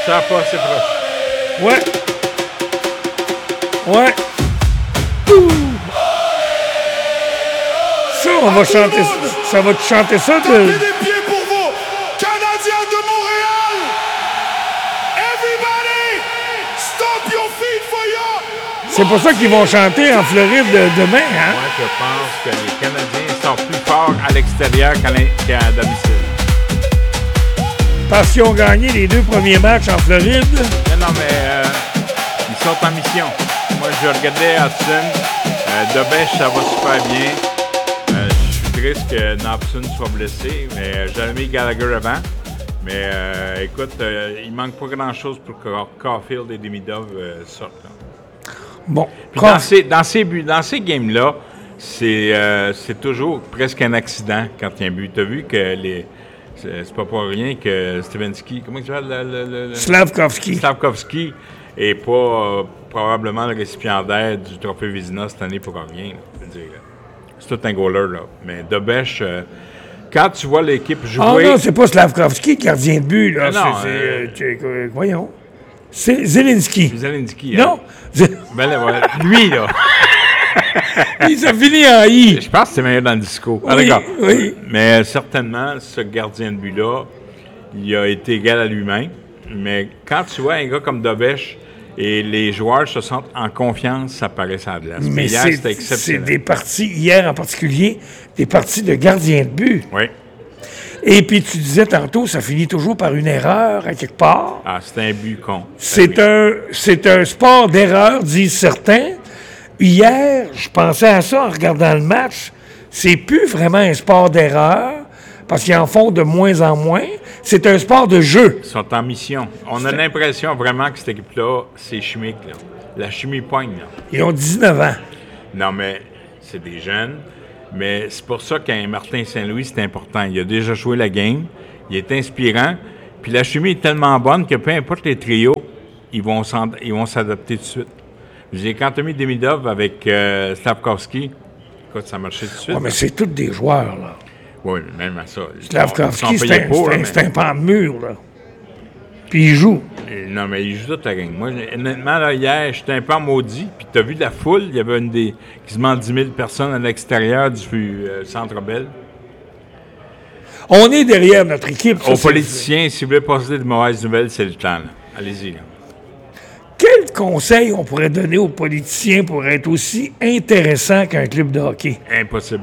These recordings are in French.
Ça a passé proche. Ouais. Ouais. Ouh. Ça, on va chanter ça. Ça va te chanter ça de... Tapez des pieds pour vous, Canadiens de Montréal. Everybody, stomp your feet for your... C'est pour ça qu'ils vont chanter en Floride demain, hein? Moi, je pense que les Canadiens sont plus forts à l'extérieur qu'à domicile. Parce qu'ils ont gagné les 2 premiers matchs en Floride. Non, mais ils sont en mission. Moi, je regardais Hudson. Dobèche, ça va super bien. Je suis triste que Nobson soit blessé, mais j'avais mis Gallagher avant. Mais écoute, il manque pas grand-chose pour que Caulfield et Demidov sortent. Là. Bon. Puis dans ces games-là, c'est toujours presque un accident quand il y a un but. Tu as vu que c'est pas pour rien que Stevenski, comment il s'appelle? Slavkovski n'est pas probablement le récipiendaire du trophée Vizina cette année pour rien. C'est tout un goaler, là. Mais Dobèche, quand tu vois l'équipe jouer... Ah non, c'est pas Slavkovski, gardien de but, là. Non, voyons. C'est Zelensky. Zelensky. Non? Ben là, voilà. Lui, là. Ça finit en I. Je pense que c'est meilleur dans le disco. Oui, d'accord. Oui. Mais certainement, ce gardien de but-là, il a été égal à lui-même. Mais quand tu vois un gars comme Dobèche et les joueurs se sentent en confiance, ça paraît ça de glace. Mais hier, c'était exceptionnel. C'est des parties, hier en particulier, des parties de gardien de but. Oui. Et puis, tu disais tantôt, ça finit toujours par une erreur à quelque part. Ah, c'est un but con. C'est un sport d'erreur, disent certains. Hier, je pensais à ça en regardant le match. C'est plus vraiment un sport d'erreur, parce qu'ils en font de moins en moins. C'est un sport de jeu. Ils sont en mission. On a l'impression vraiment que cette équipe-là, c'est chimique. Là. La chimie poigne. Là. Ils ont 19 ans. Non, mais c'est des jeunes. Mais c'est pour ça qu'un Martin Saint-Louis, c'est important. Il a déjà joué la game. Il est inspirant. Puis la chimie est tellement bonne que peu importe les trios, ils vont s'adapter tout de suite. Je veux dire, quand tu as mis Demidov avec Slavkovski, écoute, ça marchait tout de suite. Oui, mais c'est tous des joueurs, là. Oui, même à ça. Slavkovski, c'est un pan de mur, là. Puis il joue. Non, mais il joue toute la game. Moi, honnêtement, là, hier, j'étais un peu maudit. Puis tu as vu la foule, il y avait quasiment 10 000 personnes à l'extérieur du Centre Bell. On est derrière notre équipe. Aux politiciens, si vous voulez passer de mauvaises nouvelles, c'est le temps. Là. Allez-y. Là. Quel conseil on pourrait donner aux politiciens pour être aussi intéressant qu'un club de hockey? Impossible.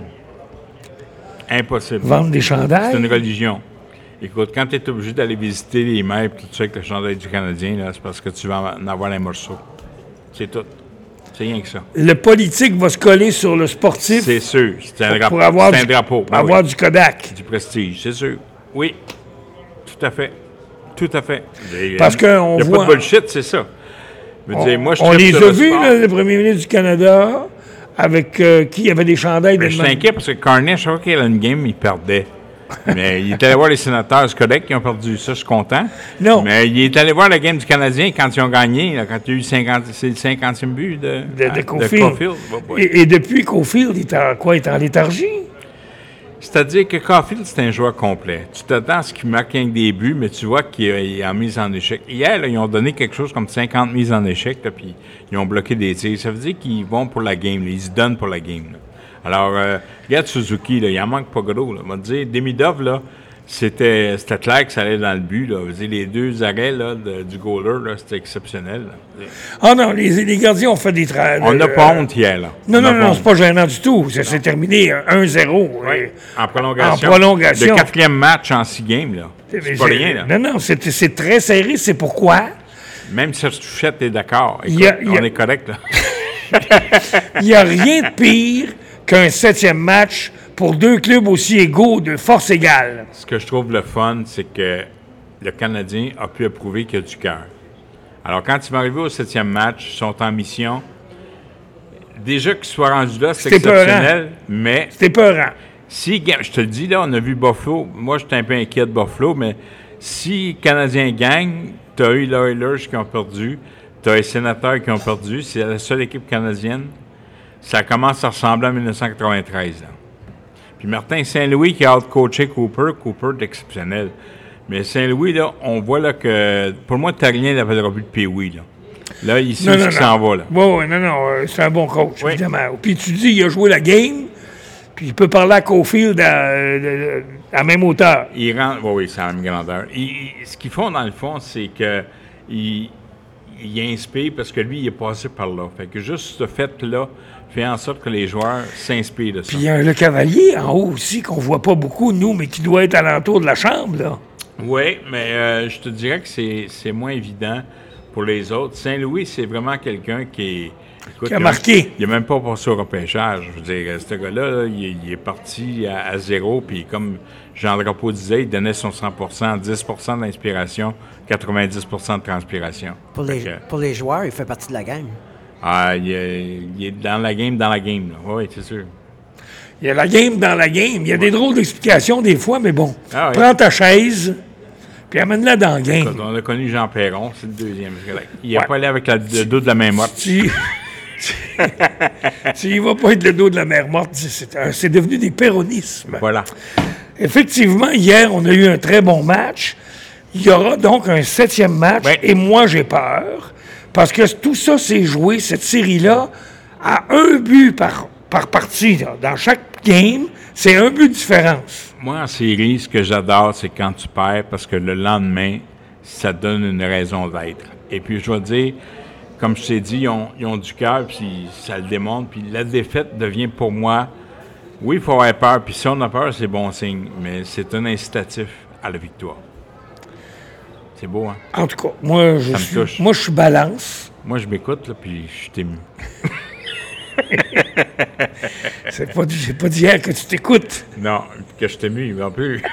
Impossible. Vendre des chandails? C'est une religion. Écoute, quand tu es obligé d'aller visiter les maires et tout ça avec le chandail du Canadien, là, c'est parce que tu vas en avoir un morceau. C'est tout. C'est rien que ça. Le politique va se coller sur le sportif. C'est sûr. C'est un drapeau. Pour avoir un drapeau. Pour avoir du Kodak. Du prestige, c'est sûr. Oui. Tout à fait. Tout à fait. Parce qu'on voit... Il n'y a pas de bullshit, c'est ça. Je veux dire, moi, on les a vus, là, le premier ministre du Canada, avec qui avait des chandails de... Je suis inquiet parce que Carney, chaque fois qu'il a une game, il perdait. Mais il est allé voir les sénateurs du Québec qui ont perdu ça, je suis content. Non. Mais il est allé voir la game du Canadien quand ils ont gagné, là, quand il y a eu c'est le 50e but de Caulfield. Et depuis, Caulfield, il est en léthargie? C'est-à-dire que Caulfield, c'est un joueur complet. Tu t'attends à ce qu'il marque un des buts, mais tu vois qu'il est en mise en échec. Hier, là, ils ont donné quelque chose comme 50 mises en échec, là, puis ils ont bloqué des tirs. Ça veut dire qu'ils vont pour la game, là, ils se donnent pour la game. Là. Alors, regarde Suzuki, là, il en manque pas gros. Là. On va te dire, Demidov, là, c'était clair que ça allait dans le but. Là. Dire, les 2 arrêts là, du goaler, là, c'était exceptionnel. Là. Ah non, les gardiens ont fait des travaux. On n'a pas honte hier. Là. Non, c'est pas gênant du tout. C'est terminé 1-0. Oui, en prolongation. Le 4e match en 6 games. Là. C'est pas rien. Là. Non, c'est très serré. C'est pourquoi... Même si Touchette est d'accord. Écoute, on est correct. Là. Il n'y a rien de pire qu'un 7e match pour 2 clubs aussi égaux, de force égale. Ce que je trouve le fun, c'est que le Canadien a pu approuver qu'il y a du cœur. Alors, quand ils vont arriver au 7e match, ils sont en mission. Déjà qu'ils soient rendus là, c'est exceptionnel, mais... C'était peurant. Si, je te le dis, là, on a vu Buffalo. Moi, j'étais un peu inquiet de Buffalo, mais si les Canadiens gagnent, tu as eu les Oilers qui ont perdu, tu as les Sénateurs qui ont perdu, c'est la seule équipe canadienne. Ça commence à ressembler à 1993. Là. Puis Martin Saint-Louis qui a out-coaché Cooper est exceptionnel. Mais Saint-Louis, là, on voit là que, pour moi, Terrien n'appellera plus de Pee-Wee, là. Là, il sait ce qui s'en va, là. Oui, non, c'est un bon coach, évidemment. Puis tu dis, il a joué la game, puis il peut parler à Caulfield à la même hauteur. Il rentre, oui, c'est à la même grandeur. Ce qu'ils font, dans le fond, c'est que il inspire parce que lui, il est passé par là. Fait que juste ce fait-là fait en sorte que les joueurs s'inspirent de ça. Puis il y a le cavalier en haut aussi, qu'on voit pas beaucoup, nous, mais qui doit être à l'entour de la chambre, là. Oui, mais je te dirais que c'est moins évident pour les autres. Saint-Louis, c'est vraiment quelqu'un qui a marqué. Il n'a même pas passé au repêchage. Je veux dire, ce gars-là, là, il est parti à zéro, puis comme Jean Drapeau disait, il donnait son 100%, 10% d'inspiration, 90% de transpiration. Pour les joueurs, il fait partie de la game. Ah, il est dans la game, là. Oui, c'est sûr. Il y a la game dans la game. Il y a des drôles d'explications des fois, mais bon. Ah, oui. Prends ta chaise, puis amène-la dans la game. On a connu Jean Perron, c'est le deuxième. Il n'est pas allé avec le dos de la main morte. S'il ne va pas être le dos de la mer morte, c'est devenu des péronismes. Voilà. Effectivement, hier, on a eu un très bon match. Il y aura donc un 7e match, et moi, j'ai peur, parce que tout ça s'est joué, cette série-là, à un but par partie. Là. Dans chaque game, c'est un but de différence. Moi, en série, ce que j'adore, c'est quand tu perds, parce que le lendemain, ça donne une raison d'être. Et puis, je vais dire, comme je t'ai dit, ils ont du cœur, puis ça le démontre. Puis la défaite devient pour moi, oui, il faut avoir peur, puis si on a peur, c'est bon signe, mais c'est un incitatif à la victoire. C'est beau, hein? En tout cas, moi, je suis balance. Moi, je m'écoute, là, puis je suis ému. C'est pas d'hier que tu t'écoutes. Non, que je t'émue, non plus.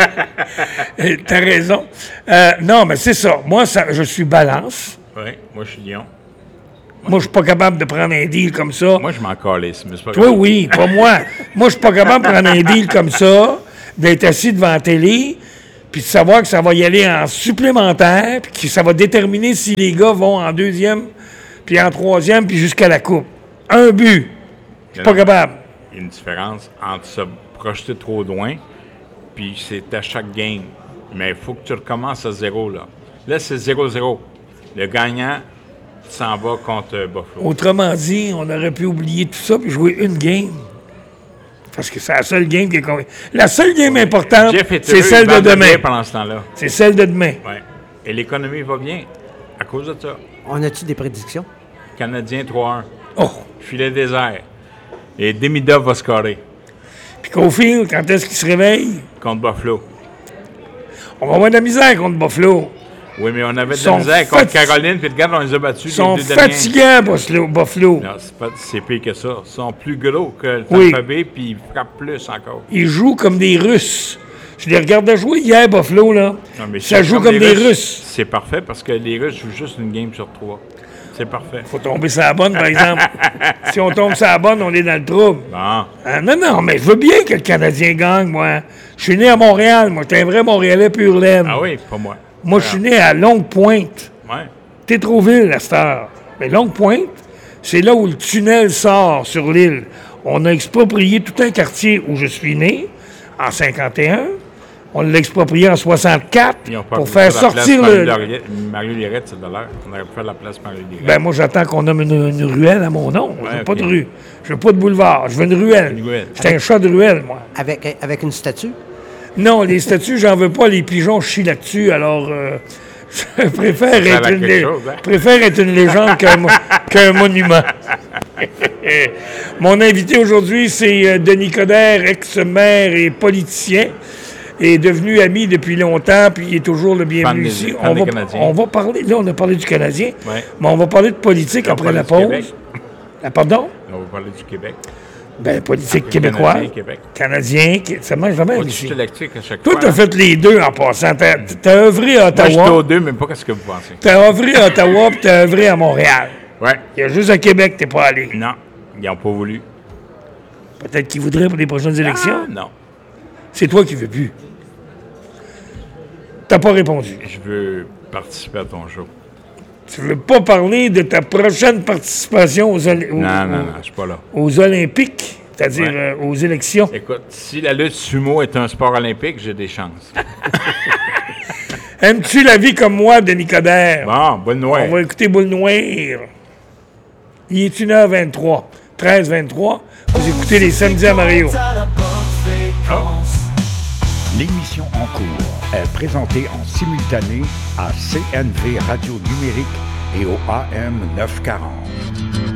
T'as raison. Non, mais c'est ça. Moi, je suis balance. Oui, moi, je suis lion. Moi, je suis pas capable de prendre un deal comme ça. Moi, je m'en calisse, mais c'est pas grave. Toi, oui, pas moi. Moi, je suis pas capable de prendre un deal comme ça, d'être assis devant la télé, puis de savoir que ça va y aller en supplémentaire, puis que ça va déterminer si les gars vont en 2e, puis en 3e, puis jusqu'à la coupe. Un but. Je suis pas capable. Il y a une différence entre se projeter trop loin, puis c'est à chaque game. Mais il faut que tu recommences à 0, là. Là, c'est 0-0. Le gagnant s'en va contre Buffalo. Autrement dit, on aurait pu oublier tout ça puis jouer une game. Parce que c'est la seule game qui est... La seule game importante, c'est celle de demain. Pendant ce temps-là. C'est celle de demain. Oui. Et l'économie va bien à cause de ça. On a-tu des prédictions? Canadien 3-1. Oh! Filet désert. Et Demidov va scorer. Puis Caulfield, quand est-ce qu'il se réveille? Contre Buffalo. On va avoir de la misère contre Buffalo. Oui, mais on avait de la misère contre Caroline, puis regarde, on les a battus. Ils sont fatigants, Buffalo. Non, c'est pire que ça. Ils sont plus gros que le Tampa Bay, puis ils frappent plus encore. Ils jouent comme des Russes. Je les regardais jouer hier, Buffalo, là. Non, mais ça joue comme des Russes. C'est parfait, parce que les Russes jouent juste une game sur 3. C'est parfait. Faut tomber sur la bonne, par exemple. Si on tombe sur la bonne, on est dans le trouble. Bon. Non, mais je veux bien que le Canadien gagne, moi. Je suis né à Montréal, moi. J'étais un vrai Montréalais pur laine. Ah oui, pas moi. Moi, je suis né à Longue-Pointe. Ouais. Tétroville, la star. Mais Longue-Pointe, c'est là où le tunnel sort sur l'île. On a exproprié tout un quartier où je suis né, en 51. On l'a exproprié en 64 pour faire sortir le... Mario Lirette, c'est de l'heure. On aurait pu faire la place Mario Lirette. Ben moi, j'attends qu'on nomme une ruelle à mon nom. Je veux pas de rue. Je veux pas de boulevard. Je veux une ruelle. J'étais un chat de ruelle, moi. Avec une statue? Non, les statues, j'en veux pas. Les pigeons chient là-dessus, alors... je préfère être une légende qu'un monument. Mon invité aujourd'hui, c'est Denis Coderre, ex-maire et politicien. Est devenu ami depuis longtemps, puis il est toujours le bienvenu ici. On va parler, là, on a parlé du Canadien, mais on va parler de politique après la pause. Pardon? On va parler du Québec. Ben, politique québécoise. Canadien, ça marche vraiment ici. Toi, tu as fait les deux en passant. Tu as œuvré à Ottawa. Moi, je suis aux deux, mais pas ce que vous pensez. Tu as œuvré à Ottawa, puis tu as œuvré à Montréal. Oui. Il y a juste à Québec que tu n'es pas allé. Non, ils n'ont pas voulu. Peut-être qu'ils voudraient pour les prochaines élections. Ah, non. C'est toi qui ne veux plus. Tu n'as pas répondu. Je veux participer à ton show. Tu veux pas parler de ta prochaine participation aux non, je suis pas là. Aux Olympiques, c'est-à-dire aux élections. Écoute, si la lutte sumo est un sport olympique, j'ai des chances. Aimes-tu la vie comme moi, Denis Coderre? Bon, bonne nuit. On va écouter Boule Noire. Il est 1h23. 13h23. Vous écoutez les Samedis à Mario. L'émission en cours est présentée en simultané à CNV Radio Numérique et au AM 940.